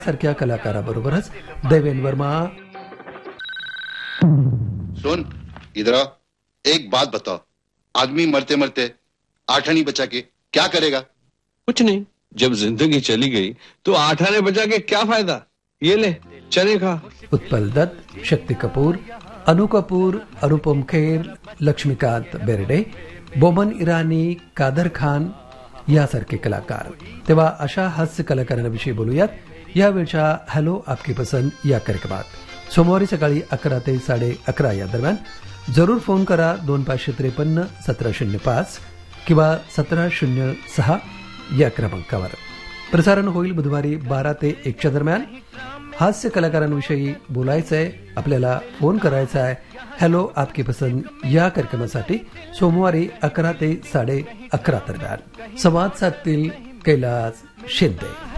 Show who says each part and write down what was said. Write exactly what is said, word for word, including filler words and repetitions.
Speaker 1: सारख्या कलाकाराबरोबरच देवेन वर्मा.
Speaker 2: सुन इधर आओ, एक बात बताओ, आदमी मरते मरते आठ आने बचा के क्या करेगा?
Speaker 3: कुछ नहीं, जब जिंदगी चली गई तो आठ आने बचा के क्या फायदा? ये ले चने खा.
Speaker 1: उत्पल दत्त, शक्ती कपूर, अनु कपूर, अनुपम खेर, लक्ष्मीकांत बेर्डे, बोमन इराणी, कादर खान यासारखे कलाकार. तेव्हा अशा हास्य कलाकारांविषयी बोलूयात यावेळच्या हॅलो आपकी पसंद या कार्यक्रमात. सोमवारी सकाळी अकरा ते साडे अकरा या दरम्यान जरूर फोन करा दोन पाचशे त्रेपन्न सतरा शून्य पाच किंवा सतरा शून्य सहा या क्रमांकावर. प्रसारण होईल बुधवारी बारा ते एकच्या दरम्यान. हास्य कलाकारांविषयी बोलायचं आहे, आपल्याला फोन करायचा आहे हॅलो आपकी पसंद या कार्यक्रमासाठी सोमवारी अकरा ते साडे अकरा दरम्यान. संवाद साधतील कैलास शिंदे.